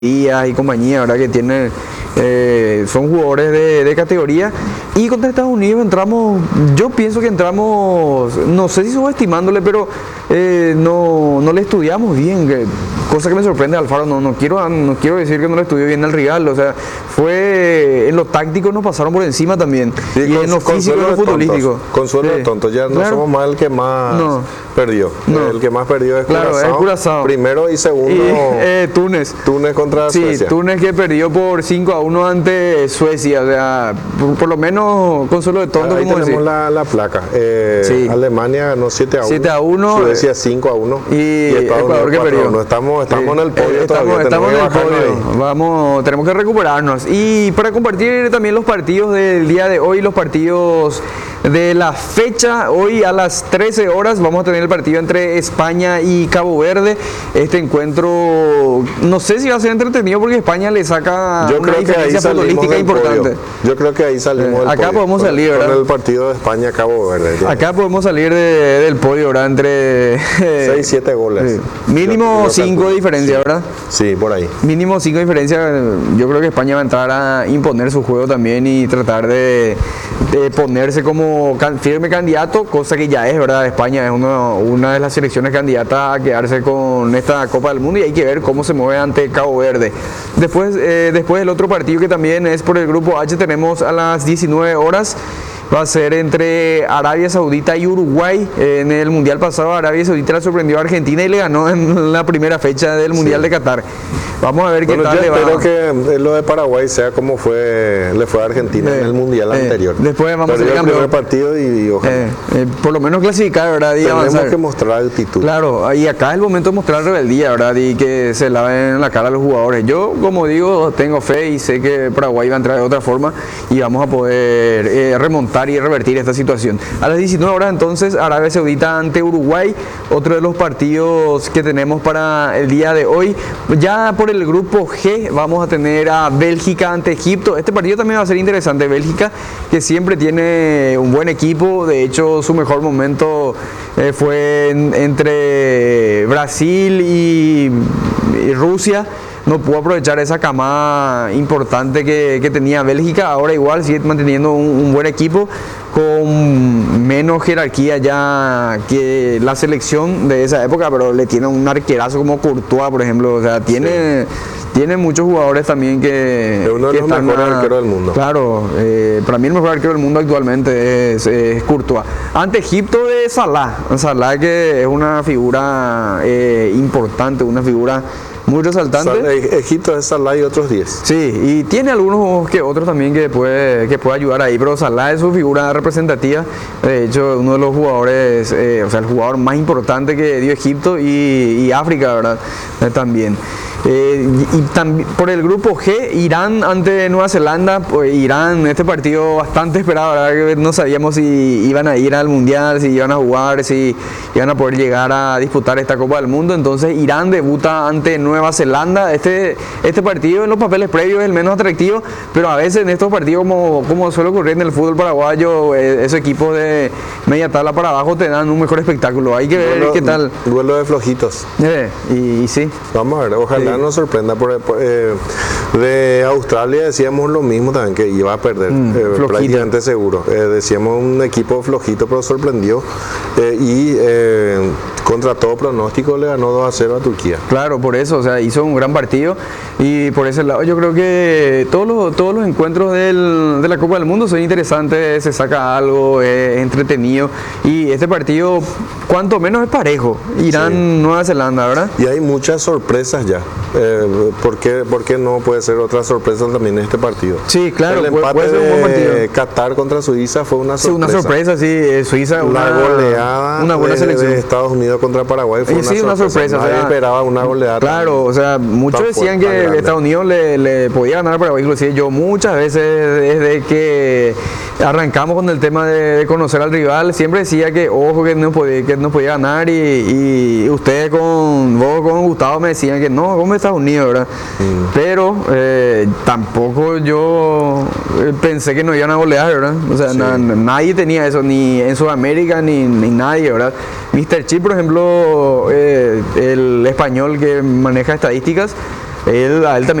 Díaz y compañía, ¿verdad? Que tienen, son jugadores de categoría. Y contra Estados Unidos entramos, yo pienso que entramos, no sé si subestimándole, pero no le estudiamos bien, cosa que me sorprende Alfaro. No quiero decir que no le estudió bien al rival, o sea, fue en lo táctico nos pasaron por encima también, Sí, y en lo físico y en lo futbolístico. Consuelo de tontos, ya no Claro. somos más el que más perdió. No. El que más perdió es Claro, Curazao. es Curazao. Primero y segundo, Y Túnez. Túnez contra Sí, Suecia. Túnez que perdió por 5-1 ante Suecia, o sea, por lo menos Consuelo de tonto, Ahí como decir. tenemos la placa. Sí. Alemania ganó 7-1. 7-1, Suecia 5-1. y Ecuador que perdió. 4-1. Estamos Sí. en el podio todavía. Estamos en el tenemos que bajarnos podio. ahí. Tenemos que recuperarnos. Y para compartir también los partidos del día de hoy, los partidos de la fecha, hoy a las 13 horas vamos a tener el partido entre España y Cabo Verde. Este encuentro, no sé si va a ser entretenido porque España le saca Yo una creo que ahí diferencia salimos futbolística del importante. podio. Yo creo que ahí salimos del Acá podio. podemos salir, con ¿verdad? el partido de España-Cabo Verde. Acá podemos salir del podio, ¿verdad? Entre 6-7 goles. mínimo Yo 5 de diferencia, ¿verdad? Sí, por ahí. Mínimo 5 de diferencia. Yo creo que España va a entrar a imponer su juego también y tratar de ponerse como firme candidato, cosa que ya es, ¿verdad? España es una de las selecciones candidatas a quedarse con esta Copa del Mundo y hay que ver cómo se mueve ante Cabo Verde. Después el otro partido que también es por el grupo H, tenemos a las 19 horas. Va a ser entre Arabia Saudita y Uruguay. En el Mundial pasado Arabia Saudita le sorprendió a Argentina y le ganó en la primera fecha del Mundial de Qatar. Vamos a ver qué tal le va. Espero que lo de Paraguay sea como le fue a Argentina en el Mundial anterior. Después vamos a ser el campeón. primer partido y ojalá. Por lo menos clasificar, ¿verdad? Y Tenemos avanzar. que mostrar actitud. Claro, y acá es el momento de mostrar rebeldía, ¿verdad? Y que se laven la cara a los jugadores. Yo, como digo, tengo fe y sé que Paraguay va a entrar de otra forma y vamos a poder remontar y revertir esta situación. A las 19 horas entonces, Arabia Saudita ante Uruguay, otro de los partidos que tenemos para el día de hoy. Ya por el grupo G vamos a tener a Bélgica ante Egipto. Este partido también va a ser interesante. Bélgica, que siempre tiene un buen equipo, de hecho su mejor momento fue entre Brasil y Rusia. No pudo aprovechar esa camada importante que tenía Bélgica. Ahora igual sigue manteniendo un buen equipo con menos jerarquía ya que la selección de esa época, pero le tiene un arquerazo como Courtois, por ejemplo. O sea, tiene muchos jugadores también que... Es uno de los mejores arqueros del mundo. Claro, para mí el mejor arquero del mundo actualmente es Courtois. Ante Egipto de Salah. Salah, que es una figura importante, una figura muy resaltante. Egipto es Salah y otros 10. Sí, y tiene algunos que otros también que puede ayudar ahí, pero Salah es su figura representativa. De hecho, uno de los jugadores, o sea, el jugador más importante que dio Egipto y África, ¿verdad? También. Y también por el grupo G, Irán ante Nueva Zelanda. Pues Irán, este partido bastante esperado, ¿verdad? Que no sabíamos si iban a ir al Mundial, si iban a jugar, si iban a poder llegar a disputar esta Copa del Mundo. Entonces Irán debuta ante Nueva Zelanda. Este partido en los papeles previos es el menos atractivo, pero a veces en estos partidos, como suele ocurrir en el fútbol paraguayo, esos equipos de media tabla para abajo te dan un mejor espectáculo. Hay que ver qué tal. Duelo de flojitos. Y sí. Vamos a ver, ojalá nos sorprenda. De Australia decíamos lo mismo también, que iba a perder, prácticamente seguro. Decíamos un equipo flojito, pero sorprendió. Contra todo pronóstico le ganó 2-0 a Turquía. Claro, por eso, o sea, hizo un gran partido y por ese lado yo creo que todos los encuentros de la Copa del Mundo son interesantes, se saca algo, es entretenido y este partido cuanto menos es parejo, Irán-Nueva Zelanda, ¿verdad? Y hay muchas sorpresas ya. ¿Por qué no puede ser otra sorpresa también en este partido? Sí, claro, el empate puede ser un buen partido. de Qatar contra Suiza fue una sorpresa. Sí, una sorpresa, sí, Suiza, una goleada una buena selección. De Estados Unidos contra Paraguay fue una sorpresa. Nadie esperaba una goleada. Claro, o sea, muchos decían que Estados Unidos le podía ganar a Paraguay, inclusive yo muchas veces desde que arrancamos con el tema de conocer al rival, siempre decía que ojo que no podía ganar y ustedes vos con Gustavo me decían que no, como Estados Unidos, ¿verdad? Pero tampoco yo pensé que no iban a golear, ¿verdad? O sea, nadie tenía eso, ni en Sudamérica ni nadie, ¿verdad? Mr. Chip, por ejemplo, el español que maneja estadísticas, a él también